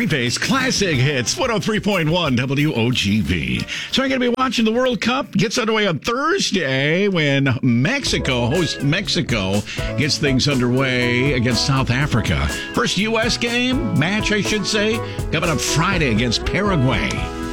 Fridays Classic Hits, 103.1 WOGV. So I'm going to be watching the World Cup. Gets underway on Thursday when Mexico, hosts Mexico, gets things underway against South Africa. First U.S. match, I should say, coming up Friday against Paraguay.